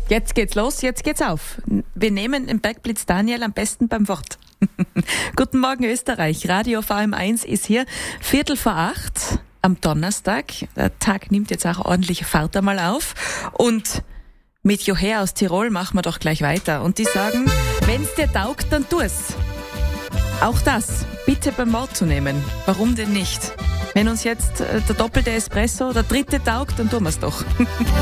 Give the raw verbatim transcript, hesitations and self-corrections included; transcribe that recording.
Jetzt geht's los, jetzt geht's auf. Wir nehmen im Bergblitz Daniel am besten beim Wort. Guten Morgen Österreich, Radio V M eins ist hier, Viertel vor acht am Donnerstag. Der Tag nimmt jetzt auch ordentliche Fahrt einmal auf und mit Joher aus Tirol machen wir doch gleich weiter. Und die sagen, wenn's dir taugt, dann tu es. Auch das bitte beim Wort zu nehmen. Warum denn nicht? Wenn uns jetzt der doppelte Espresso, der dritte taugt, dann tun wir's doch.